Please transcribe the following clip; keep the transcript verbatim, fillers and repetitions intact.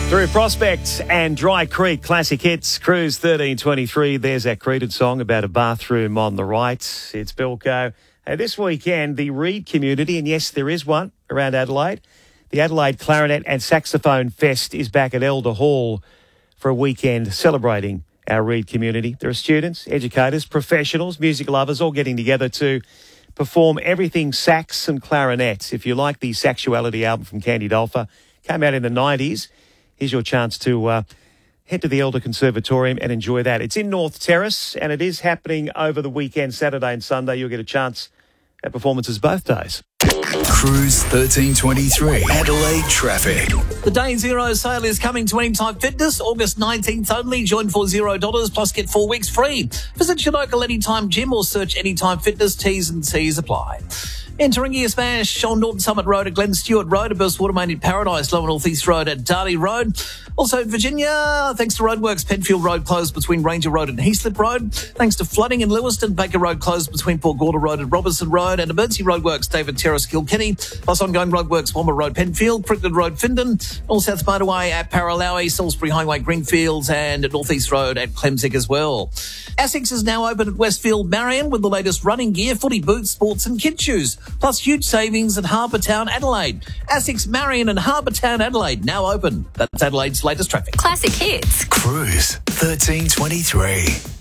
Through Prospect and Dry Creek, classic hits, Cruise thirteen twenty-three. There's that Creeded song about a bathroom on the right. It's Bilko. Uh, this weekend, the Reed community, and yes, there is one around Adelaide, the Adelaide Clarinet and Saxophone Fest is back at Elder Hall for a weekend celebrating our Reed community. There are students, educators, professionals, music lovers all getting together to perform everything sax and clarinet. If you like the Saxuality album from Candy Dolfer, came out in the nineties, here's your chance to uh, head to the Elder Conservatorium and enjoy that. It's in North Terrace, and it is happening over the weekend, Saturday and Sunday. You'll get a chance at performances both days. Cruise thirteen twenty-three, Adelaide traffic. The Day Zero sale is coming to Anytime Fitness, August nineteenth only. Join for zero dollars plus get four weeks free. Visit your local Anytime gym or search Anytime Fitness. T's and C's apply. Entering Gear Smash on Norton Summit Road at Glen Stewart Road, a burst water main in Paradise, Lower North East Road at Darley Road. Also in Virginia, thanks to roadworks, Penfield Road closed between Ranger Road and Heaslip Road. Thanks to flooding in Lewiston, Baker Road closed between Port Gorda Road and Robertson Road. And emergency roadworks, David Terrace, Kilkenny. Plus ongoing roadworks, Walmer Road, Penfield, Crickland Road, Findon. North South Motorway at Paralowie, Salisbury Highway, Greenfields, and at North East Road at Clemsig as well. Asics is now open at Westfield Marion with the latest running gear, footy boots, sports and kid shoes. Plus huge savings at Harbour Town, Adelaide. Asics Marion and Harbour Town, Adelaide, now open. That's Adelaide's latest traffic. Classic hits. Cruise thirteen twenty-three.